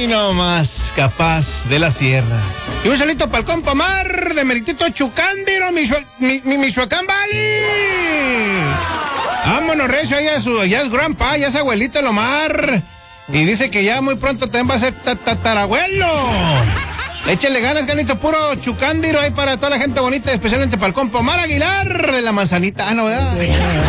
Hoy no más, capaz de la sierra. Y un salito para el compa Mar de Meritito Chucándiro, Michoacán Valley. Vámonos, recio, ya es grandpa, ya es abuelito el Omar. Y dice que ya muy pronto también va a ser tatarabuelo. Échale ganas, ganito, puro Chucándiro ahí para toda la gente bonita, especialmente para el compa Omar Aguilar de la Manzanita, ¿no, verdad?